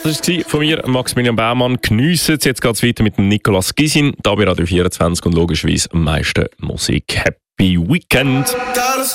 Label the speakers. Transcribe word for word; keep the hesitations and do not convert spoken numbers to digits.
Speaker 1: Das war von mir, Maximilian Baumann. Geniessen es. Jetzt geht es weiter mit dem Nicolas Gysin, da bei Radio vierundzwanzig und logischerweise am meisten Musik. Happy Weekend!